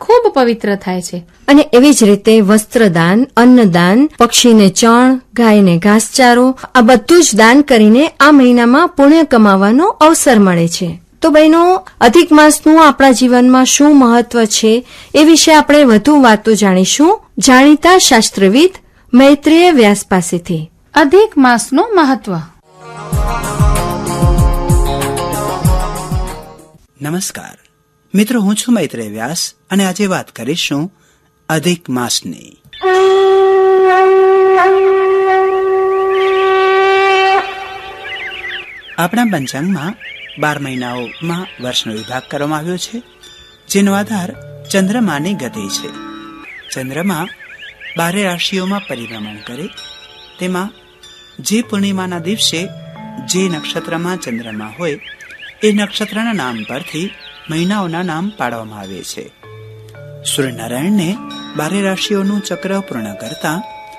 ખૂબ પવિત્ર થાય છે. અને એવી જ રીતે વસ્ત્રદાન, અન્નદાન, પક્ષીને ચણ, ગાયને ઘાસચારો, આ બધું જ દાન કરીને આ મહિનામાં પુણ્ય કમાવાનો અવસર મળે છે. તો બહેનો, અધિક માસનું આપણા જીવનમાં શું મહત્વ છે એ વિશે આપણે વધુ વાતો જાણીશું જાણીતા શાસ્ત્રવિદ મૈત્રેય વ્યાસ પાસેથી. અધિક માસનું મહત્વ. નમસ્કાર મિત્રો, હું છું મૈત્રેય વ્યાસ અને આજે વાત કરીશું અધિક માસની. આપણા પંચાંગમાં 12 મહિનાઓમાં વર્ષનો વિભાગ કરવામાં આવ્યો છે, જેનો આધાર ચંદ્રમાની ગતિ છે. ચંદ્રમા 12 રાશિઓમાં પરિભ્રમણ કરે, તેમાં જે પૂર્ણિમાના દિવસે જે નક્ષત્રમાં ચંદ્રમા હોય એ નક્ષત્રના નામ પરથી મહિનાઓના નામ પાડવામાં આવે છે. સૂર્યનારાયણને 12 રાશિઓનું ચક્ર પૂર્ણ કરતા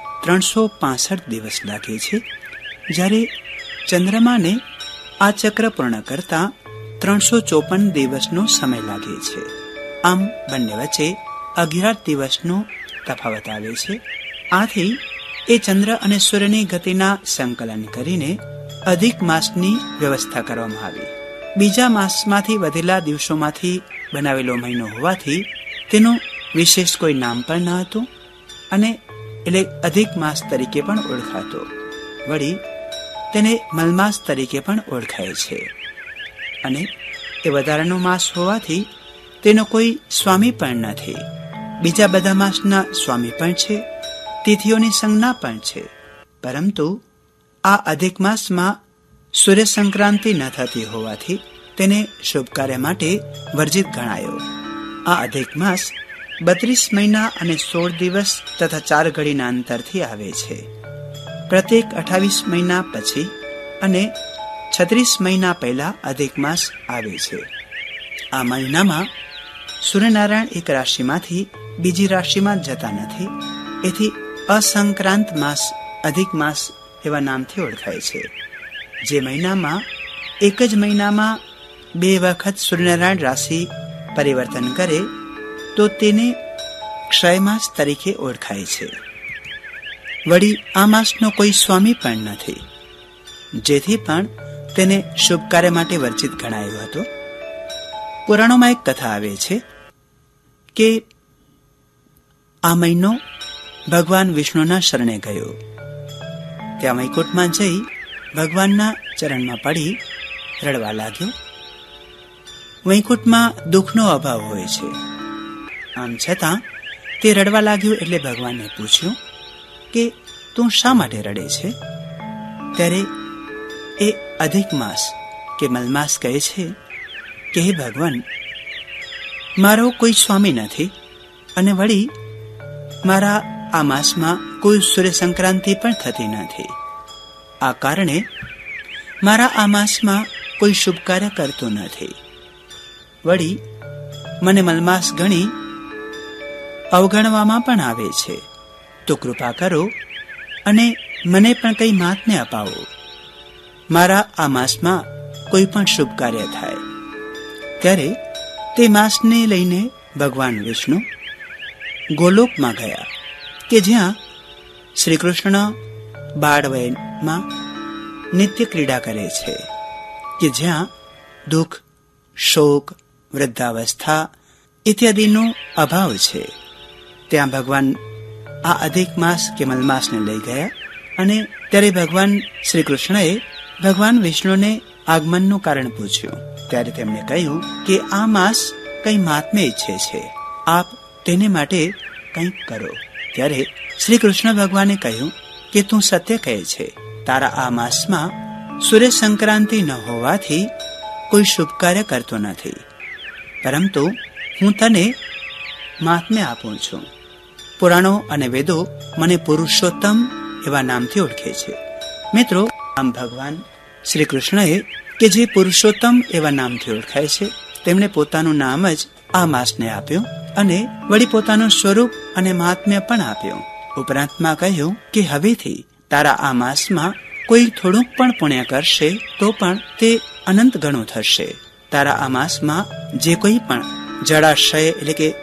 365 દિવસ લાગે છે, જ્યારે ચંદ્રમાને આ ચક્ર પૂર્ણ કરતા 354 દિવસનો સમય લાગે છે. આમ બંને વચ્ચે 11 દિવસનો તફાવત આવે છે. આથી એ ચંદ્ર અને સૂર્યની ગતિના સંકલન કરીને અધિક માસની વ્યવસ્થા કરવામાં આવી. બીજા માસમાંથી વધેલા દિવસોમાંથી બનાવેલો મહિનો હોવાથી તેનું વિશેષ કોઈ નામ પણ ન હતું અને એટલે અધિક માસ તરીકે પણ ઓળખાતો. વળી તેને મલમાસ તરીકે પણ ઓળખાય છે. અને એ વધારાનો માસ હોવાથી તેનો કોઈ સ્વામી પણ નથી. બીજા બધા માસના સ્વામી પણ છે, તિથિઓની સંજ્ઞા પણ છે, પરંતુ આ અધિક માસમાં સૂર્ય સંક્રાંતિ ન થતી હોવાથી તેને શુભ કાર્ય માટે વર્જિત ગણાયો. આ અધિક માસ 32 મહિના અને 16 દિવસ તથા 4 ઘડીના અંતરથી આવે છે. પ્રત્યેક 28 મહિના પછી અને 36 મહિના પહેલા અધિક માસ આવે છે. આ મહિનામાં સૂર્યનારાયણ એક રાશિમાંથી બીજી રાશિમાં જતા નથી, એથી અસંક્રાંત માસ અધિક માસ એવા નામથી ઓળખાય છે. જે મહિનામાં એક જ મહિનામાં 2 વખત સૂર્યનારાયણ રાશિ પરિવર્તન કરે તો તેને ક્ષય માસ તરીકે ઓળખાય છે. વળી આ માસનો કોઈ સ્વામી પણ નથી, જેથી પણ તેને શુભ કાર્ય માટે વર્જિત ગણાયો હતો. પુરાણોમાં એક કથા આવે છે કે આ મહિનો ભગવાન વિષ્ણુના શરણે ગયો. ત્યાં વૈકુંઠમાં જઈ ભગવાનના ચરણમાં પડી રડવા લાગ્યો. વૈકુંઠમાં દુઃખનો અભાવ હોય છે, આમ છતાં તે રડવા લાગ્યો એટલે ભગવાનને પૂછ્યું કે તું શા માટે રડે છે? ત્યારે એ અધિક માસ કે મલમાસ કહે છે કે હે ભગવાન, મારો કોઈ સ્વામી નથી અને વળી મારા આ માસમાં કોઈ સૂર્ય સંક્રાંતિ પણ થતી નથી. આ કારણે મારા આ માસમાં કોઈ શુભ કાર્ય કરતો નથી. વળી મને મલમાસ ગણી અવગણવામાં પણ આવે છે, તો કૃપા કરો અને મને પણ કંઈ મહાત્મ્ય અપાવો. મારા આ માસમાં કોઈ પણ શુભ કાર્ય થાય. ત્યારે તે માસને લઈને ભગવાન વિષ્ણુ ગોલોકમાં ગયા, કે જ્યાં શ્રી કૃષ્ણ બાળવયમાં નિત્ય ક્રીડા કરે છે, કે જ્યાં દુઃખ, શોક, વૃદ્ધાવસ્થા ઇત્યાદિનો અભાવ છે. ત્યાં ભગવાન આ અધિક માસ કે મલમાસને લઈ ગયા અને ત્યારે ભગવાન શ્રી કૃષ્ણએ ભગવાન વિષ્ણુને આગમનનું કારણ પૂછ્યું. ત્યારે તેમણે કહ્યું કે આ માસ કંઈ મહાત્મ્ય ઈચ્છે છે, આપ તેને માટે કંઈક કરો. ત્યારે શ્રી કૃષ્ણ ભગવાને કહ્યું કે તું સત્ય કહે છે, તારા આ માસમાં સૂર્ય સંક્રાંતિ ન હોવાથી કોઈ શુભ કાર્ય કરતો નથી, પરંતુ હું તને મહાત્મ્ય આપું છું. પુરાણો અને વેદો મને પુરુષોત્તમ એવા નામથી ઓળખે છે. મિત્રો, આમ ભગવાન શ્રી કૃષ્ણએ કે જે પુરુષોત્તમ એવા નામથી ઓળખાય છે, તેમણે પોતાનું નામ જ આ માસને આપ્યું અને વળી પોતાનું સ્વરૂપ અને મહાત્મ્ય પણ આપ્યું. ઉપરાંતમાં કહ્યું કે હવેથી તારા આ માસમાં કોઈ થોડુંક પણ પુણ્ય કરશે તો પણ તે અનંત ગણું થશે. તારા આ માસમાં જે કોઈ પણ જળાશય એટલે કે